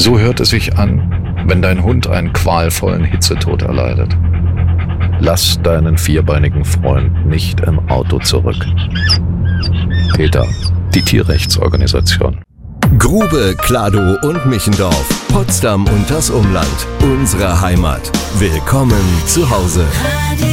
So hört es sich an, wenn dein Hund einen qualvollen Hitzetod erleidet. Lass deinen vierbeinigen Freund nicht im Auto zurück. PETA, die Tierrechtsorganisation. Grube, Kladow und Michendorf, Potsdam und das Umland, unsere Heimat. Willkommen zu Hause.